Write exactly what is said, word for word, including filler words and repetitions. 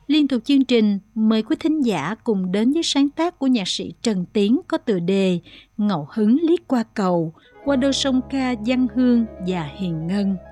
Liên tục chương trình, mời quý thính giả cùng đến với sáng tác của nhạc sĩ Trần Tiến có tựa đề Ngẫu hứng liếc qua cầu, qua đôi sông ca Giang Hương và Hiền Ngân.